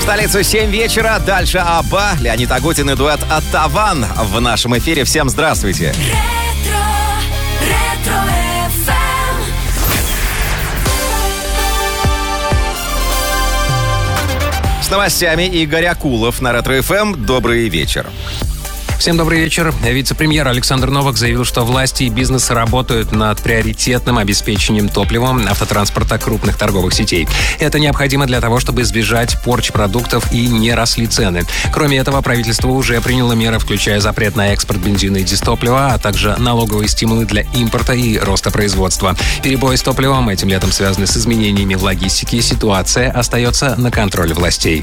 столицу 7 вечера. Дальше Абба, Леонид Агутин и дуэт «Таван» в нашем эфире. Всем здравствуйте. С новостями Игорь Акулов на Ретро-ФМ. Добрый вечер. Всем добрый вечер. Вице-премьер Александр Новак заявил, что власти и бизнес работают над приоритетным обеспечением топливом автотранспорта крупных торговых сетей. Это необходимо для того, чтобы избежать порчи продуктов и не росли цены. Кроме этого, правительство уже приняло меры, включая запрет на экспорт бензина и дистоплива, а также налоговые стимулы для импорта и роста производства. Перебои с топливом этим летом связаны с изменениями в логистике. Ситуация остается на контроле властей.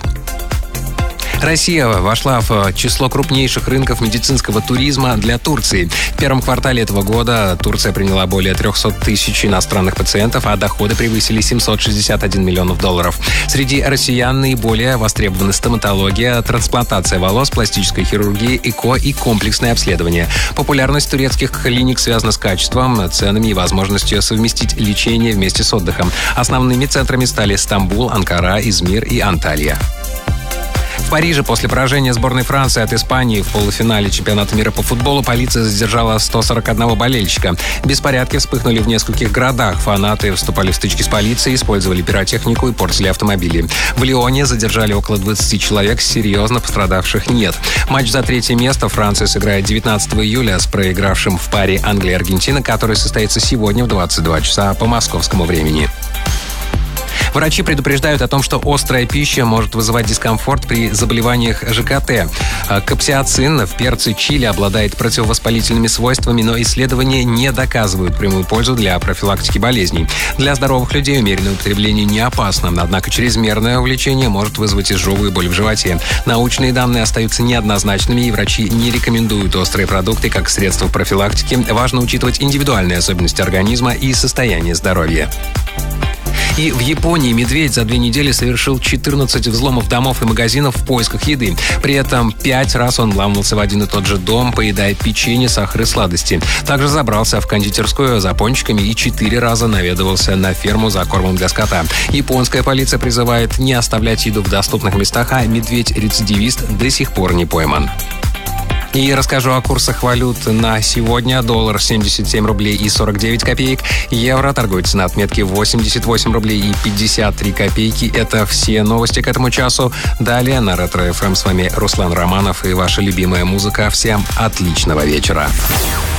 Россия вошла в число крупнейших рынков медицинского туризма для Турции. В первом квартале этого года Турция приняла более 300 тысяч иностранных пациентов, а доходы превысили 761 миллионов долларов. Среди россиян наиболее востребованы стоматология, трансплантация волос, пластическая хирургия, ЭКО и комплексное обследование. Популярность турецких клиник связана с качеством, ценами и возможностью совместить лечение вместе с отдыхом. Основными центрами стали Стамбул, Анкара, Измир и Анталия. В Париже после поражения сборной Франции от Испании в полуфинале чемпионата мира по футболу полиция задержала 141 болельщика. Беспорядки вспыхнули в нескольких городах. Фанаты вступали в стычки с полицией, использовали пиротехнику и портили автомобили. В Лионе задержали около 20 человек, серьезно пострадавших нет. Матч за третье место Франция сыграет 19 июля с проигравшим в паре Англия-Аргентина, который состоится сегодня в 22 часа по московскому времени. Врачи предупреждают о том, что острая пища может вызывать дискомфорт при заболеваниях ЖКТ. Капсиацин в перце чили обладает противовоспалительными свойствами, но исследования не доказывают прямую пользу для профилактики болезней. Для здоровых людей умеренное употребление не опасно, однако чрезмерное увлечение может вызвать изжогу и боль в животе. Научные данные остаются неоднозначными, и врачи не рекомендуют острые продукты как средство профилактики. Важно учитывать индивидуальные особенности организма и состояние здоровья. И в Японии медведь за 2 недели совершил 14 взломов домов и магазинов в поисках еды. При этом 5 раз он вламывался в один и тот же дом, поедая печенье, сахар и сладости. Также забрался в кондитерскую за пончиками и 4 раза наведывался на ферму за кормом для скота. Японская полиция призывает не оставлять еду в доступных местах, а медведь-рецидивист до сих пор не пойман. И расскажу о курсах валют на сегодня. Доллар 77 рублей и 49 копеек. Евро торгуется на отметке 88 рублей и 53 копейки. Это все новости к этому часу. Далее на Ретро-ФМ с вами Руслан Романов и ваша любимая музыка. Всем отличного вечера.